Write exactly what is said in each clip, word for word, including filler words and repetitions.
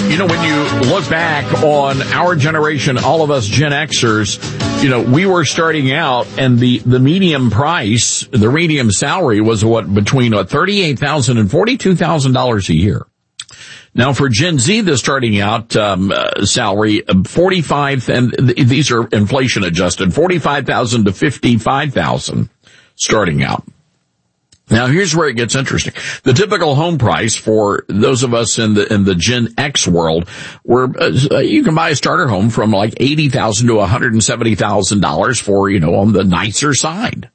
You know, when you look back on our generation, all of us Gen Xers, you know, we were starting out and the, the medium price, the medium salary was what, between what, thirty-eight thousand dollars and forty-two thousand dollars a year. Now for Gen Z, the starting out, um, uh, salary, forty-five, and th- these are inflation adjusted, forty-five thousand to fifty-five thousand starting out. Now here's where it gets interesting. The typical home price for those of us in the in the Gen X world, where uh, you can buy a starter home from like eighty thousand to one hundred seventy thousand dollars for, you know, on the nicer side.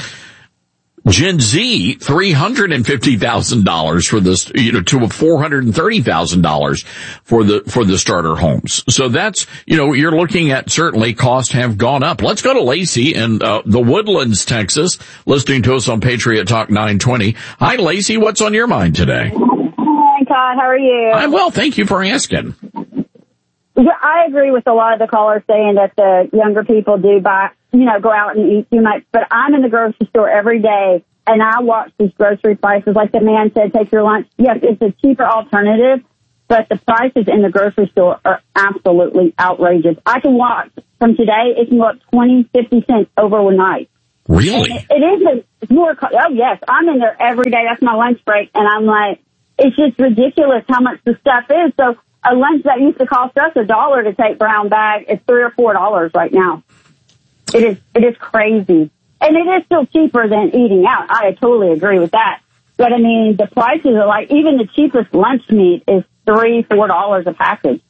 Gen Z, three hundred fifty thousand dollars for this, you know, to four hundred thirty thousand dollars for the, for the starter homes. So that's, you know, you're looking at certainly costs have gone up. Let's go to Lacey in, uh, the Woodlands, Texas, listening to us on Patriot Talk nine twenty. Hi, Lacey. What's on your mind today? Hi, Todd. How are you? I'm well. Thank you for asking. Yeah, I agree with a lot of the callers saying that the younger people do buy, you know, go out and eat too much. But I'm in the grocery store every day, and I watch these grocery prices. Like the man said, take your lunch. Yes, it's a cheaper alternative, but the prices in the grocery store are absolutely outrageous. I can watch from today, it can go up twenty, fifty cents overnight. Really? It, it is a, it's more, oh yes, I'm in there every day. That's my lunch break. And I'm like, it's just ridiculous how much the stuff is. So a lunch that used to cost us a dollar to take brown bag is three or four dollars right now. It is, it is crazy. And it is still cheaper than eating out. I totally agree with that. But I mean, the prices are like, even the cheapest lunch meat is three, four dollars a package.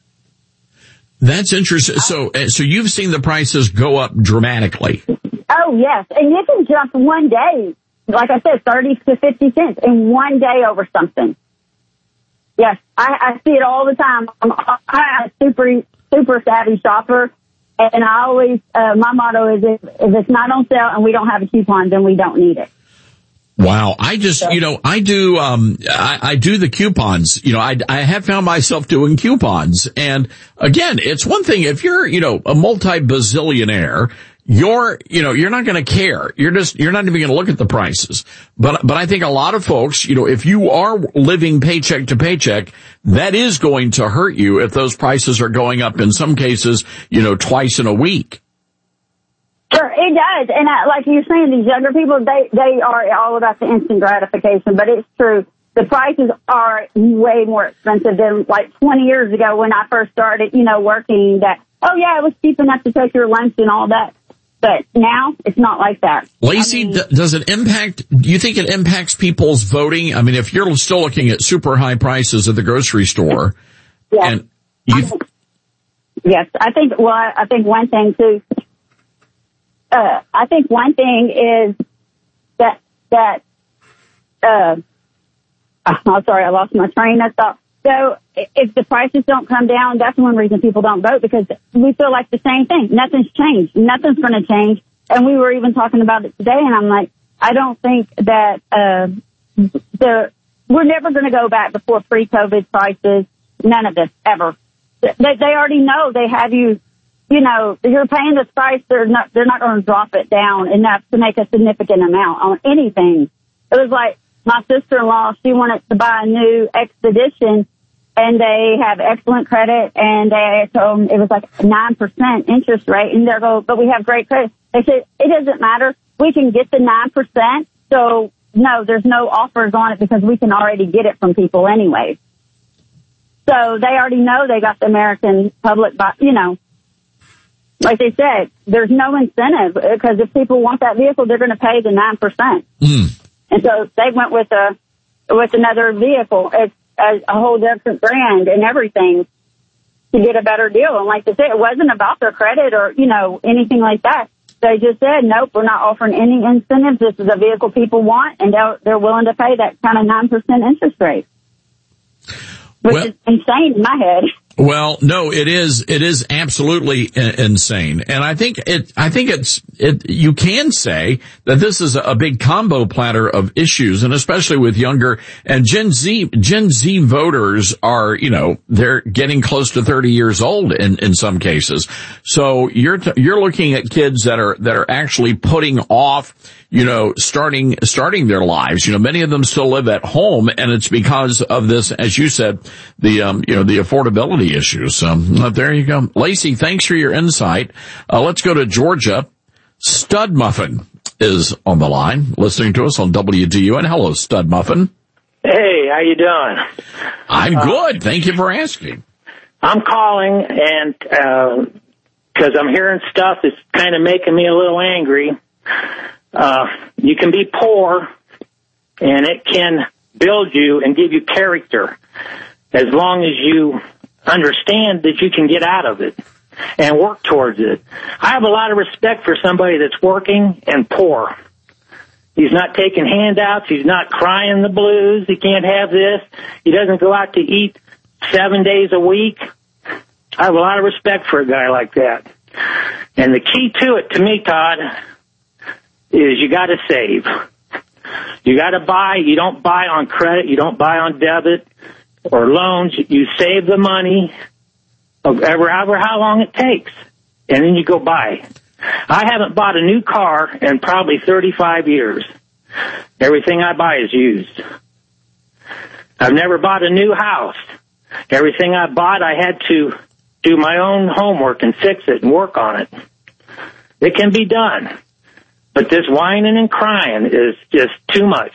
That's interesting. So, so you've seen the prices go up dramatically. Oh yes. And you can jump one day, like I said, thirty to fifty cents in one day over something. Yes, I, I see it all the time. I'm, I'm a super, super savvy shopper, and I always, uh, my motto is if, if it's not on sale and we don't have a coupon, then we don't need it. Wow. I just, you know, I do, um, I, I do the coupons. You know, I, I have found myself doing coupons. And again, it's one thing if you're, you know, a multi-bazillionaire, you're, you know, you're not going to care. You're just, you're not even going to look at the prices. But, but I think a lot of folks, you know, if you are living paycheck to paycheck, that is going to hurt you if those prices are going up in some cases, you know, twice in a week. Sure, it does. And uh, like you're saying, these younger people, they, they are all about the instant gratification, but it's true. The prices are way more expensive than like twenty years ago when I first started, you know, working that, oh yeah, it was cheap enough to take your lunch and all that. But now it's not like that. Lacey, I mean, d- does it impact, do you think it impacts people's voting? I mean, if you're still looking at super high prices at the grocery store. Yes. And you th- I think, yes. I think, well, I think one thing too, uh, I think one thing is that, that, uh, I'm sorry, I lost my train of thought. So if the prices don't come down, that's one reason people don't vote, because we feel like the same thing. Nothing's changed. Nothing's going to change. And we were even talking about it today, and I'm like, I don't think that uh the we're never going to go back before pre-COVID prices. None of this, ever. They, they already know they have you, you know, you're paying this price. They're not, they're not going to drop it down enough to make a significant amount on anything. It was like my sister-in-law, she wanted to buy a new Expedition, and they have excellent credit, and they told them it was like nine percent interest rate, and they're go, but we have great credit. They said, it doesn't matter. We can get the nine percent, so no, there's no offers on it because we can already get it from people anyway. So they already know they got the American public, you know, like they said, there's no incentive, because if people want that vehicle, they're going to pay the nine percent. Mm. And so they went with a, with another vehicle. It's a, a whole different brand and everything to get a better deal. And like they said, it wasn't about their credit or, you know, anything like that. They just said, nope, we're not offering any incentives. This is a vehicle people want, and they're, they're willing to pay that kind of nine percent interest rate, which well, is insane in my head. Well, no, it is, it is absolutely insane. And I think it, I think it's, it, you can say that this is a big combo platter of issues, and especially with younger and Gen Z, Gen Z voters are, you know, they're getting close to thirty years old in, in some cases. So you're, t- you're looking at kids that are, that are actually putting off, you know, starting, starting their lives. You know, many of them still live at home, and it's because of this, as you said, the, um, you know, the affordability issues. So uh, there you go. Lacey, thanks for your insight. Uh, let's go to Georgia. Stud Muffin is on the line, listening to us on W D U N. Hello, Stud Muffin. Hey, how you doing? I'm uh, good. Thank you for asking. I'm calling and, uh, cause I'm hearing stuff that's kind of making me a little angry. Uh, you can be poor and it can build you and give you character as long as you understand that you can get out of it and work towards it. I have a lot of respect for somebody that's working and poor. He's not taking handouts. He's not crying the blues. He can't have this. He doesn't go out to eat seven days a week. I have a lot of respect for a guy like that. And the key to it, to me, Todd, is you got to save. You got to buy. You don't buy on credit. You don't buy on debit or loans. You save the money, however, however how long it takes, and then you go buy. I haven't bought a new car in probably thirty-five years. Everything I buy is used. I've never bought a new house. Everything I bought, I had to do my own homework and fix it and work on it. It can be done. But this whining and crying is just too much.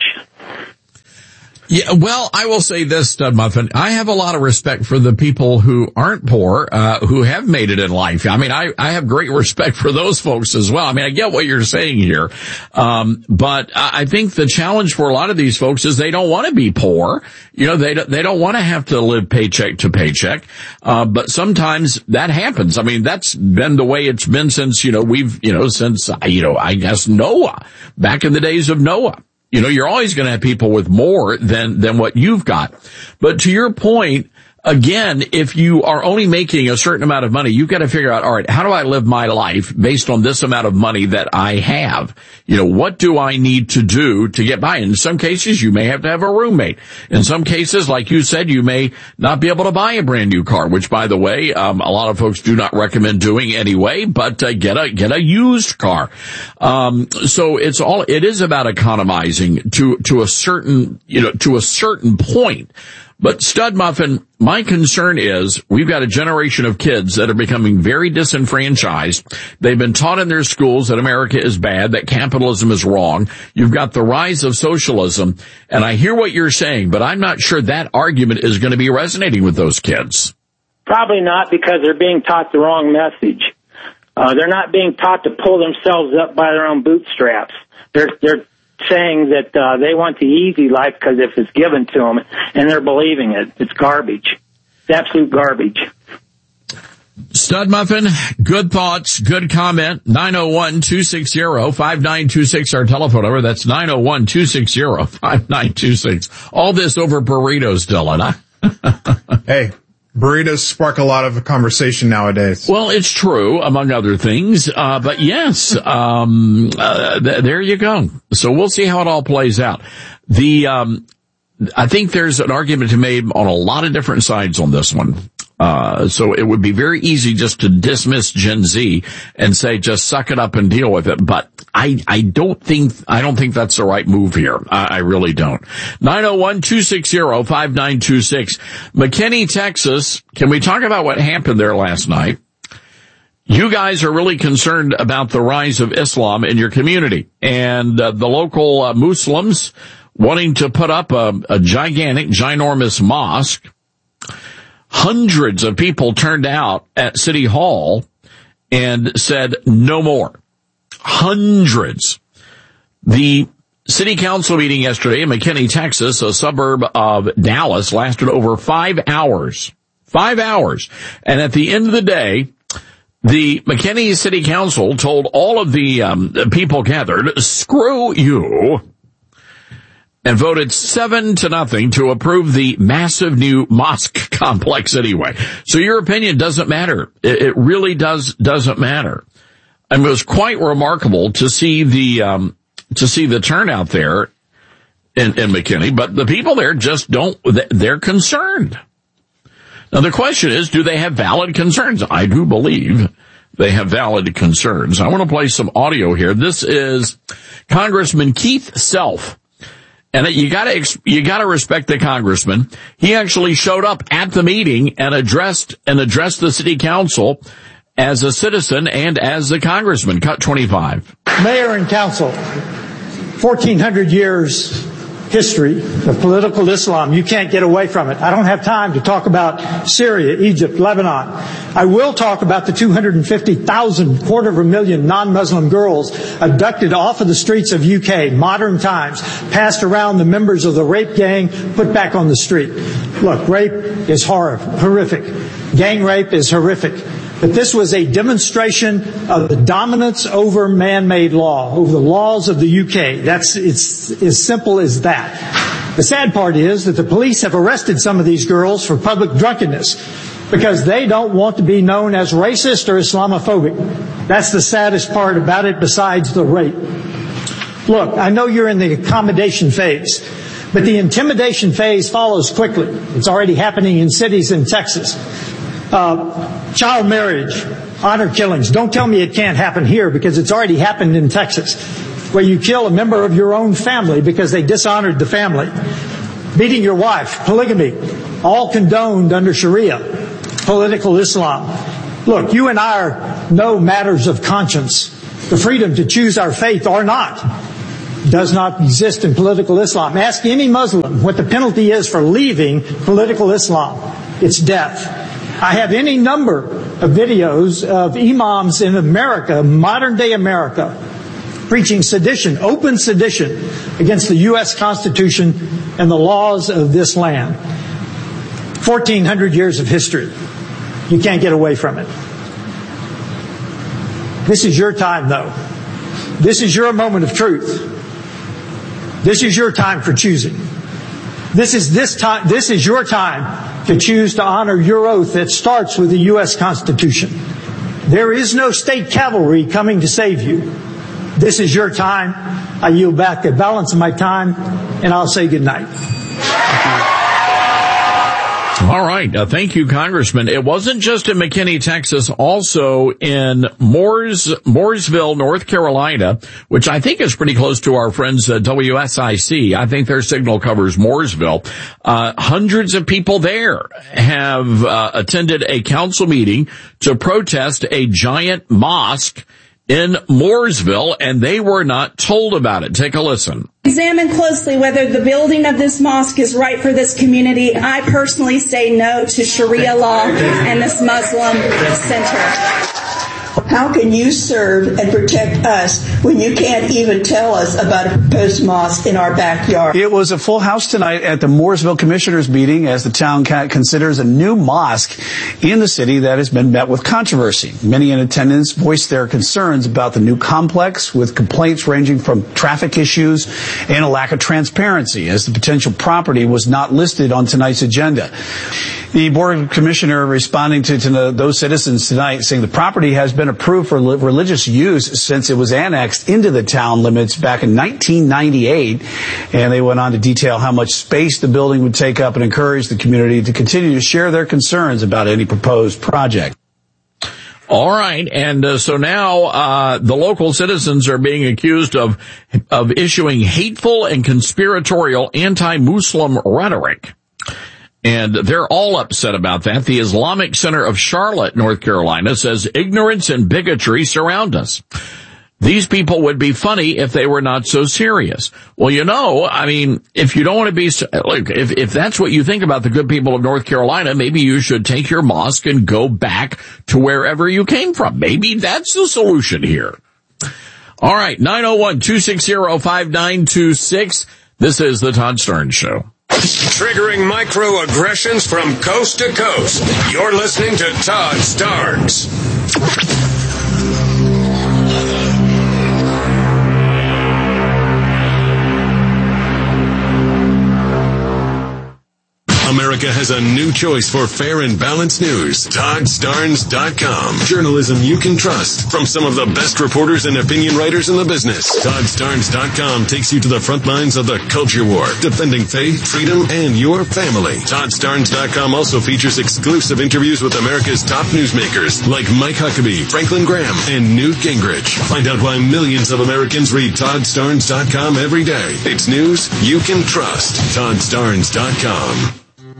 Yeah, well, I will say this, Stud Muffin. I have a lot of respect for the people who aren't poor, uh, who have made it in life. I mean, I, I have great respect for those folks as well. I mean, I get what you're saying here. Um, but I think the challenge for a lot of these folks is they don't want to be poor. You know, they don't, they don't want to have to live paycheck to paycheck. Uh, but sometimes that happens. I mean, that's been the way it's been since, you know, we've, you know, since, you know, I guess Noah, back in the days of Noah. You know, you're always going to have people with more than, than what you've got. But to your point, again, if you are only making a certain amount of money, you've got to figure out, all right, how do I live my life based on this amount of money that I have? You know, what do I need to do to get by? In some cases, you may have to have a roommate. In some cases, like you said, you may not be able to buy a brand new car, which, by the way, um, a lot of folks do not recommend doing anyway, but uh, get a, get a used car. Um, so it's all, it is about economizing to, to a certain, you know, to a certain point. But Stud Muffin, my concern is we've got a generation of kids that are becoming very disenfranchised. They've been taught in their schools that America is bad, that capitalism is wrong. You've got the rise of socialism. And I hear what you're saying, but I'm not sure that argument is going to be resonating with those kids. Probably not, because they're being taught the wrong message. Uh, they're not being taught to pull themselves up by their own bootstraps. They're, they're, saying that uh, they want the easy life because if it's given to them, and they're believing it. It's garbage. It's absolute garbage. Stud Muffin, good thoughts, good comment. nine oh one, two six zero, five nine two six, our telephone number. That's nine oh one, two six zero, five nine two six. All this over burritos, Dylan, huh? Hey. Burritos spark a lot of conversation nowadays. Well, it's true, among other things. Uh, but yes, um, uh, th- there you go. So we'll see how it all plays out. The, um, I think there's an argument to be made on a lot of different sides on this one. Uh, so it would be very easy just to dismiss Gen Z and say, just suck it up and deal with it. But I, I don't think, I don't think that's the right move here. I, I really don't. nine oh one, two six zero, five nine two six. McKinney, Texas. Can we talk about what happened there last night? You guys are really concerned about the rise of Islam in your community, and uh, the local uh, Muslims wanting to put up a, a gigantic, ginormous mosque. Hundreds of people turned out at City Hall and said no more. Hundreds. The city council meeting yesterday in McKinney, Texas, a suburb of Dallas, lasted over five hours. Five hours. And at the end of the day, the McKinney City Council told all of the um, people gathered, screw you, and voted seven to nothing to approve the massive new mosque complex anyway. So your opinion doesn't matter. It, it really does, doesn't matter. And it was quite remarkable to see the, um, to see the turnout there in, in McKinney, but the people there just don't, they're concerned. Now the question is, do they have valid concerns? I do believe they have valid concerns. I want to play some audio here. This is Congressman Keith Self. And you gotta, you gotta respect the congressman. He actually showed up at the meeting and addressed, and addressed the city council as a citizen and as a congressman. Cut twenty-five. Mayor and council, fourteen hundred years history of political Islam. You can't get away from it. I don't have time to talk about Syria, Egypt, Lebanon. I will talk about the two hundred fifty thousand, quarter of a million non-Muslim girls abducted off of the streets of U K, modern times, passed around the members of the rape gang, put back on the street. Look, rape is horror, horrific. Gang rape is horrific. But this was a demonstration of the dominance over man-made law, over the laws of the U K. That's, it's as simple as that. The sad part is that the police have arrested some of these girls for public drunkenness because they don't want to be known as racist or Islamophobic. That's the saddest part about it besides the rape. Look, I know you're in the accommodation phase, but the intimidation phase follows quickly. It's already happening in cities in Texas. Uh, child marriage, honor killings. Don't tell me it can't happen here because it's already happened in Texas, where you kill a member of your own family because they dishonored the family. Beating your wife, polygamy, all condoned under Sharia, political Islam. Look, you and I are no matters of conscience. The freedom to choose our faith or not does not exist in political Islam. Ask any Muslim what the penalty is for leaving political Islam. It's death. I have any number of videos of imams in America, modern day America, preaching sedition, open sedition against the U S Constitution and the laws of this land. fourteen hundred years of history. You can't get away from it. This is your time, though. This is your moment of truth. This is your time for choosing. This is this time, this is your time to choose to honor your oath that starts with the U S Constitution. There is no state cavalry coming to save you. This is your time. I yield back the balance of my time, and I'll say good night. All right. Uh, thank you, Congressman. It wasn't just in McKinney, Texas, also in Moores, Mooresville, North Carolina, which I think is pretty close to our friends at W S I C. I think their signal covers Mooresville. Uh, hundreds of people there have uh, attended a council meeting to protest a giant mosque in Mooresville, and they were not told about it. Take a listen. Examine closely whether the building of this mosque is right for this community. I personally say no to Sharia law and this Muslim center. How can you serve and protect us when you can't even tell us about a proposed mosque in our backyard? It was a full house tonight at the Mooresville Commissioners meeting as the town considers a new mosque in the city that has been met with controversy. Many in attendance voiced their concerns about the new complex, with complaints ranging from traffic issues and a lack of transparency, as the potential property was not listed on tonight's agenda. The Board of Commissioners responding to, to those citizens tonight, saying the property has been approved for religious use since it was annexed into the town limits back in nineteen ninety-eight. And they went on to detail how much space the building would take up and encourage the community to continue to share their concerns about any proposed project. All right, and uh, so now uh the local citizens are being accused of of issuing hateful and conspiratorial anti-Muslim rhetoric. And they're all upset about that. The Islamic Center of Charlotte, North Carolina, says ignorance and bigotry surround us. These people would be funny if they were not so serious. Well, you know, I mean, if you don't want to be, look, if, if that's what you think about the good people of North Carolina, maybe you should take your mosque and go back to wherever you came from. Maybe that's the solution here. All right, nine oh one, two six zero, five nine two six. This is the Todd Starnes Show. Triggering microaggressions from coast to coast. You're listening to Todd Starnes. America has a new choice for fair and balanced news. Todd Starnes dot com. Journalism you can trust from some of the best reporters and opinion writers in the business. Todd Starnes dot com takes you to the front lines of the culture war, defending faith, freedom, and your family. Todd Starnes dot com also features exclusive interviews with America's top newsmakers like Mike Huckabee, Franklin Graham, and Newt Gingrich. Find out why millions of Americans read Todd Starnes dot com every day. It's news you can trust. Todd Starnes dot com.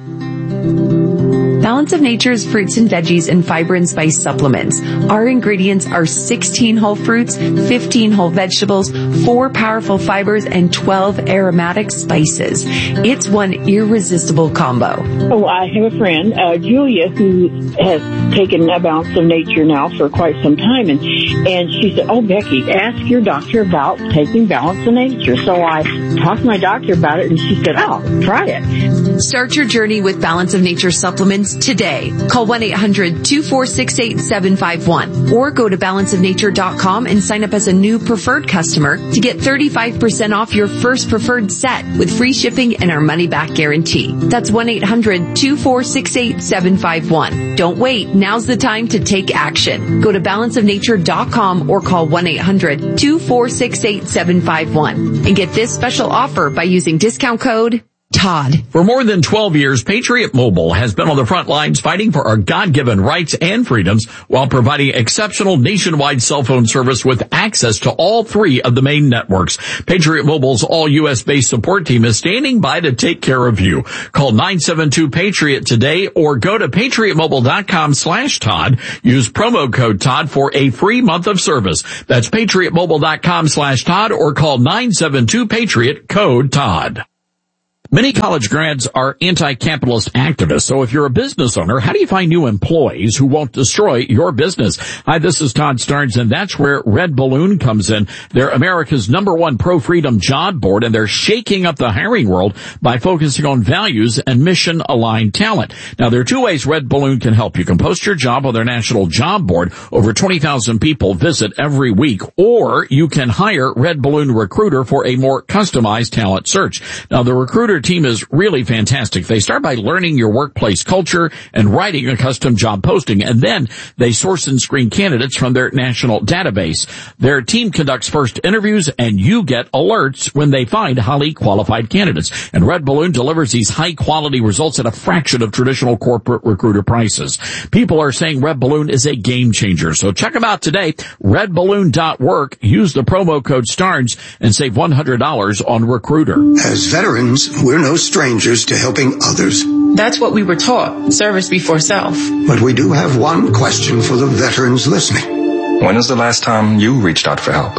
Balance of Nature's fruits and veggies and fiber and spice supplements. Our ingredients are sixteen whole fruits, fifteen whole vegetables, four powerful fibers, and twelve aromatic spices. It's one irresistible combo. Oh, I have a friend, uh, Julia, who has taken a Balance of Nature now for quite some time, and and she said, "Oh, Becky, ask your doctor about taking Balance of Nature." So I talked to my doctor about it, and she said, "Oh, try it." Start your journey with Balance of Nature supplements today. Call one eight hundred two four six eight seven five one or go to balance of nature dot com and sign up as a new preferred customer to get thirty-five percent off your first preferred set with free shipping and our money back guarantee. That's one eight hundred two four six eight seven five one. Don't wait. Now's the time to take action. Go to balance of nature dot com or call one eight hundred two four six eight seven five one and get this special offer by using discount code Todd. For more than twelve years, Patriot Mobile has been on the front lines fighting for our God-given rights and freedoms while providing exceptional nationwide cell phone service with access to all three of the main networks. Patriot Mobile's all-U S based support team is standing by to take care of you. Call nine seven two PATRIOT today or go to patriot mobile dot com slash Todd. Use promo code Todd for a free month of service. That's patriot mobile dot com slash Todd or call nine seven two PATRIOT, code Todd. Many college grads are anti-capitalist activists, so if you're a business owner, how do you find new employees who won't destroy your business? Hi, this is Todd Starnes, and that's where Red Balloon comes in. They're America's number one pro-freedom job board, and they're shaking up the hiring world by focusing on values and mission-aligned talent. Now, there are two ways Red Balloon can help. You can post your job on their national job board. Over twenty thousand people visit every week, or you can hire Red Balloon Recruiter for a more customized talent search. Now, the Recruiter team is really fantastic. They start by learning your workplace culture and writing a custom job posting, and then they source and screen candidates from their national database. Their team conducts first interviews, and you get alerts when they find highly qualified candidates. And Red Balloon delivers these high-quality results at a fraction of traditional corporate recruiter prices. People are saying Red Balloon is a game changer, so check them out today. red balloon dot work. Use the promo code STARNS and save one hundred dollars on Recruiter. As veterans, we're no strangers to helping others. That's what we were taught, service before self. But we do have one question for the veterans listening. When was the last time you reached out for help?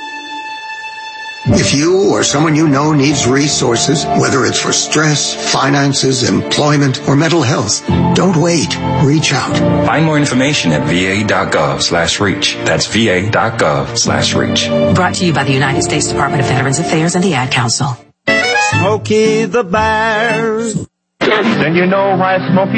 If you or someone you know needs resources, whether it's for stress, finances, employment, or mental health, don't wait. Reach out. Find more information at v a dot gov slash reach. That's v a dot gov slash reach. Brought to you by the United States Department of Veterans Affairs and the Ad Council. Smokey the Bear. Then you know why Smokey